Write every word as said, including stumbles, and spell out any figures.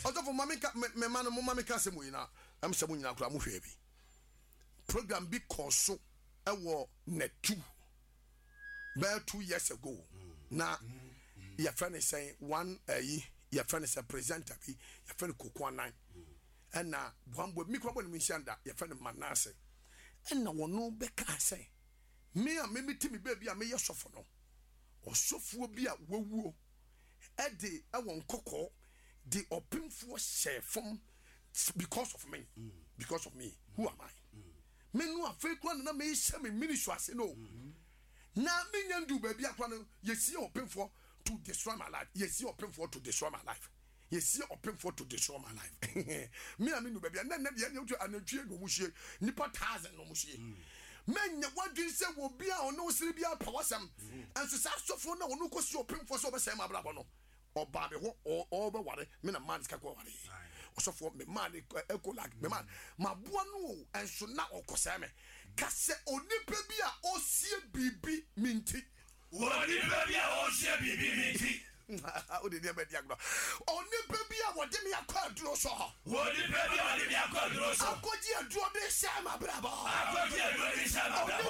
Also for mamika me man mo mamika se mo yina am se mo yina kura mo hwe bi program bi koso e wo netu about two years ago mm. na mm. your friend is saying one uh, your friend is a presenter bi your friend Kokwanan mm. and na one boy me kwa bo ni nshanda your friend Manase and na wono be ka say me a me meti me baby a me yesofo no osofo bi a wawuo e de e won kokko the opimfo share from because of me mm. because of me mm. who am I mm. me no afei kwa na me share me ministry ase no mm. na me nyandu baby akwa no yesi opimfo to destroy my life yesi opimfo to destroy my life yesi opimfo to destroy my life me a me no baby na na de nyandu anatwie no muhie nipa thousand no muhie men wadwin se wo bia ono sire bia pawasam anso sa sofo na ono kosi opimfo so be say ma brabo no oba be ho o be ware me na man ska ko ware osofo me man eko like me man maboa no enso na okosa me ka se onipa bi a osie bibi minti onipa bi a osie bibi minti o de dia be dia gro onipa bi a wode me akwaduro so onipa bi a wode me akwaduro so akoji aduro de sha ma brabo akoji aduro de sha ma brabo